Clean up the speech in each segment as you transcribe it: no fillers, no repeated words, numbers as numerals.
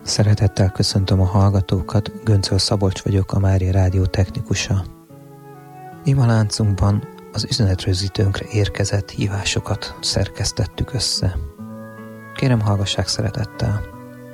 Szeretettel köszöntöm a hallgatókat, Göncöl Szabolcs vagyok, a Mária Rádió technikusa. Imaláncunkban az üzenetrögzítőnkre érkezett hívásokat szerkesztettük össze. Kérem, hallgassák szeretettel.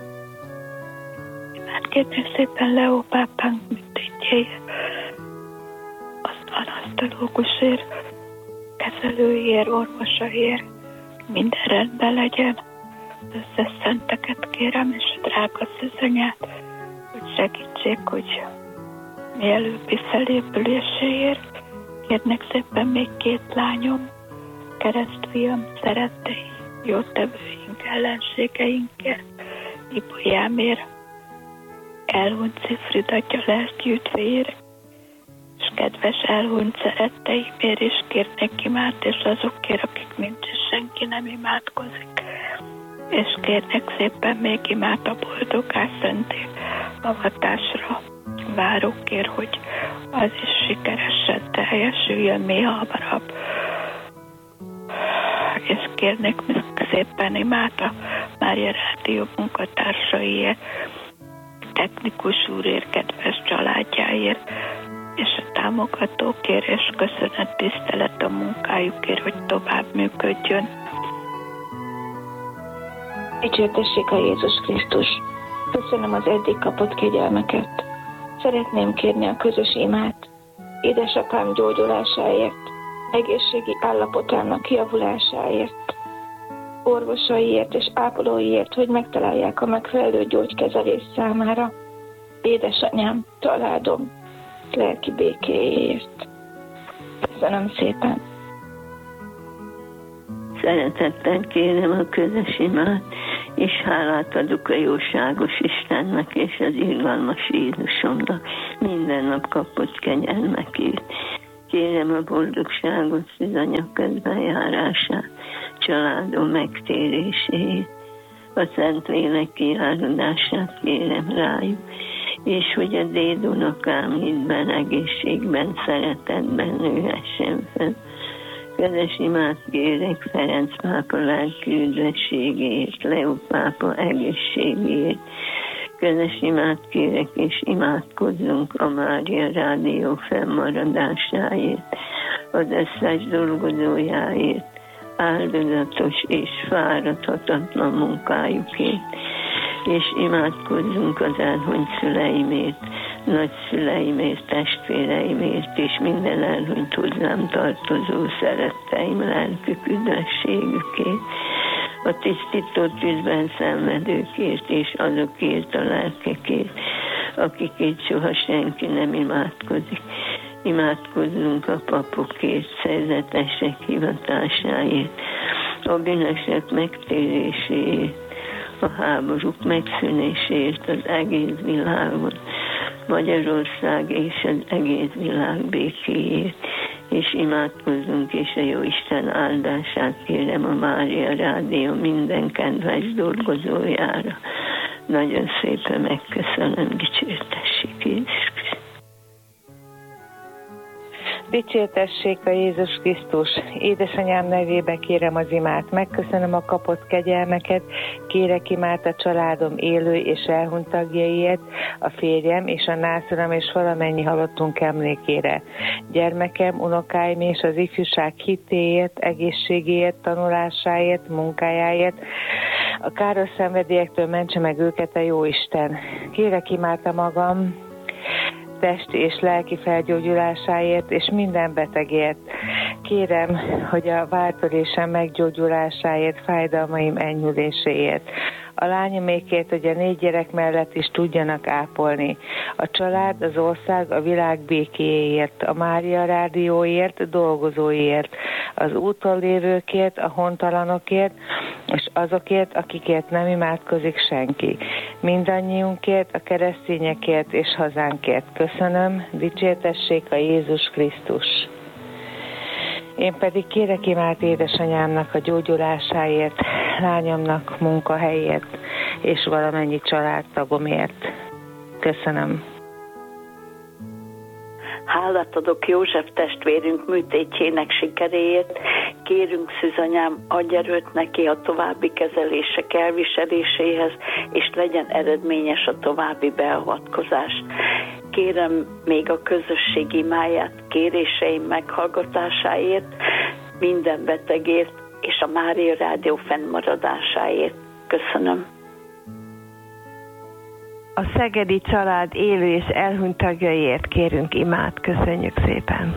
Hát kérlek szépen Leó pápánk műtétjéért, az anasztológusért, kezelőért, orvosaiért, minden rendben legyen. Összes szenteket kérem, és a drága szűzanyát, hogy segítsék, hogy mielőbbi felépüléséért. Kérnek szépen még 2 lányom, keresztfiam, szerettei, jótevőink, ellenségeinkért, Ibolyámért, elhunyt Cifrid atya lelkiüdvéért, és kedves elhunyt szeretteimért is kérnek imád, és azokért, akik nincs, és senki nem imádkozik. És kérnek szépen még imád a boldogás szenté avatásra várókért, hogy az is sikeresen teljesüljön mi hamarabb. És kérnek még szépen imád a Mária Rádió munkatársaiért, technikus úrért, kedves családjáért, és a támogatókért, és köszönet, tisztelet a munkájukért, hogy tovább működjön. Dicsértessék a Jézus Krisztus! Köszönöm az eddig kapott kegyelmeket. Szeretném kérni a közös imát édesapám gyógyulásáért, egészségi állapotának javulásáért, orvosaiért és ápolóiért, hogy megtalálják a megfelelő gyógykezelés számára, édesanyám, családom, lelki békéért. Köszönöm szépen! Szeretettel kérem a közös imát, és hálát adok a jóságos Istennek és az irgalmas Jézusomnak minden nap kapott kegyelmekért. Kérem a boldogságot, szűzanya közbenjárását, családom megtérését, a Szentlélek kiáradását kérem rájuk, és hogy a dédunokám hitben, egészségben, szeretetben nőhessen fel. Közös imát kérek Ferenc pápa lelki üdvességéért, Leó pápa egészségéért. Közös imát kérek, és imádkozzunk a Mária Rádió fennmaradásáért, az összes dolgozójáért, áldozatos és fáradhatatlan munkájukért, és imádkozzunk az elhunyt szüleimért, nagyszüleimért, testvéreimért, és minden elhunyt hozzám tartozó szeretteim lelkük üdvességükért, a tisztító tűzben szenvedőkért, és azokért a lelkekért, akikért soha senki nem imádkozik. Imádkozzunk a papokért, szerzetesek hivatásáért, a bűnösök megtéréséért, a háborúk megszűnéséért az egész világon, Magyarország és az egész világ békéért, és imádkozzunk, és a Jóisten áldását kérem a Mária Rádió minden kedves dolgozójára. Nagyon szépen megköszönöm, dicsértessék Jézus Krisztus. Dicsértessék a Jézus Krisztus! Édesanyám nevébe kérem az imát, megköszönöm a kapott kegyelmeket, kérek imát a családom élő és elhunyt tagjaiért, a férjem és a nászorom és valamennyi halottunk emlékére. Gyermekem, unokáim és az ifjúság hitéért, egészségéért, tanulásáért, munkájáért, a káros szenvedélyektől mentse meg őket a Jóisten. Kérek imát a magam, testi és lelki felgyógyulásáért, és minden betegért. Kérem, hogy a változésem meggyógyulásáért, fájdalmaim enyhüléséért. A lányomékért, hogy a 4 gyerek mellett is tudjanak ápolni. A család, az ország, a világ békéjéért, a Mária Rádióért, dolgozóért, az úton lévőkért, a hontalanokért, és azokért, akikért nem imádkozik senki. Mindannyiunkért, a keresztényekért és hazánkért. Köszönöm, dicsértessék a Jézus Krisztus! Én pedig kérek imát édesanyámnak a gyógyulásáért, lányomnak munkahelyért, és valamennyi családtagomért. Köszönöm. Hálát adok József testvérünk műtétjének sikeréért. Kérünk, Szűzanyám, adj erőt neki a további kezelések elviseléséhez, és legyen eredményes a további beavatkozás. Kérem még a közösség imáját, kéréseim meghallgatásáért, minden betegért, és a Mária Rádió fennmaradásáért. Köszönöm. A szegedi család élő és elhunyt tagjaiért kérünk imát. Köszönjük szépen.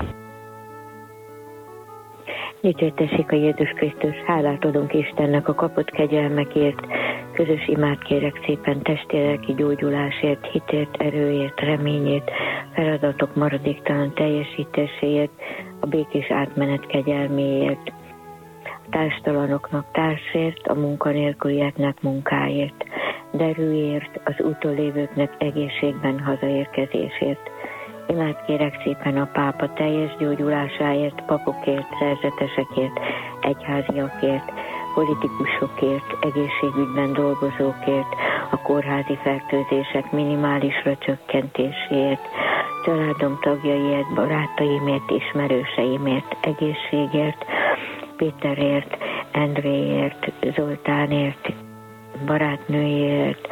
Dicsértessék a Jézus Krisztus, hálát adunk Istennek a kapott kegyelmekért, közös imát kérek szépen testi-lelki gyógyulásért, hitért, erőért, reményért, feladatok maradéktalan teljesítéséért, a békés átmenet kegyelméért, a társtalanoknak társért, a munkanélkülieknek munkáért, derűért, az utolévőknek egészségben hazaérkezésért. Imát kérek szépen a pápa teljes gyógyulásáért, papokért, szerzetesekért, egyháziakért, politikusokért, egészségügyben dolgozókért, a kórházi fertőzések minimálisra csökkentéséért, családom tagjaiért, barátaimért, ismerőseimért, egészségért, Péterért, Endréért, Zoltánért, barátnőjért,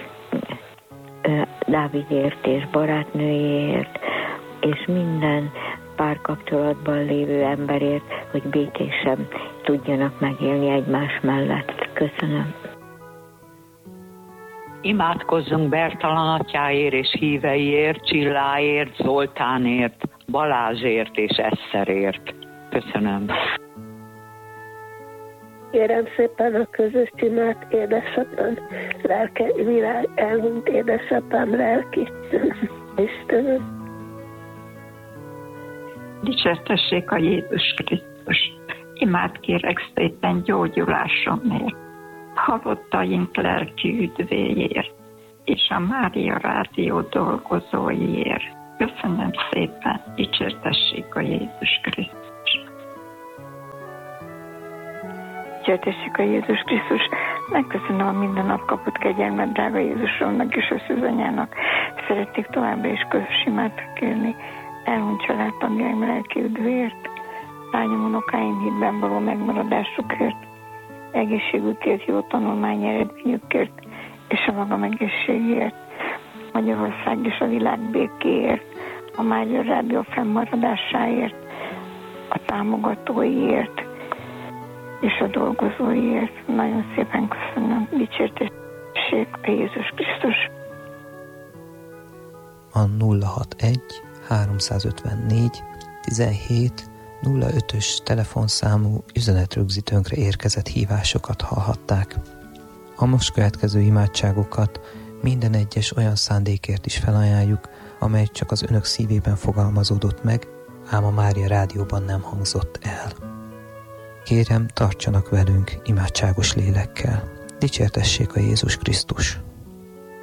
Dávidért és barátnőjéért, és minden párkapcsolatban lévő emberért, hogy békésen tudjanak megélni egymás mellett. Köszönöm. Imádkozzunk Bertalan atyáért és híveiért, Csilláért, Zoltánért, Balázsért és Eszterért. Köszönöm. Kérem szépen a közös imát, édesapám, elhunyt édesapám lelki Istenem. Dicsértessék a Jézus Krisztus. Imát kérek szépen gyógyulásomért, halottaink lelki üdvéért, és a Mária Rádió dolgozóiért. Köszönöm szépen, dicsértessék a Jézus Krisztus. Dicsértessék a Jézus Krisztus, megköszönöm a minden nap kapott kegyelmet drága Jézusomnak és a Szűzanyának. Szeretnék továbbra is közös imát kérni elhunyt családtagjaim lelki üdvéért, lányom, unokáim hitben való megmaradásukért, egészségükért, jó tanulmány eredményükért és a magam egészségért, Magyarország és a világ békéért, a Mária Rádió fennmaradásáért, a támogatóiért és a dolgozóiért. Nagyon szépen köszönöm. Dicsértessék a Jézus Krisztus. A 061 354 17 05-ös telefonszámú üzenetrögzítőnkre érkezett hívásokat hallhatták. A most következő imádságokat minden egyes olyan szándékért is felajánljuk, amely csak az önök szívében fogalmazódott meg, ám a Mária Rádióban nem hangzott el. Kérem, tartsanak velünk imádságos lélekkel. Dicsértessék a Jézus Krisztus!